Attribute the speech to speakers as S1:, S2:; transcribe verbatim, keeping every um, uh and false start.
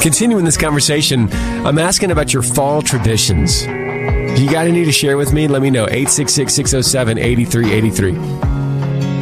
S1: Continuing this conversation, I'm asking about your fall traditions. You got any to share with me? Let me know. eight six six, six oh seven, eight three eight three.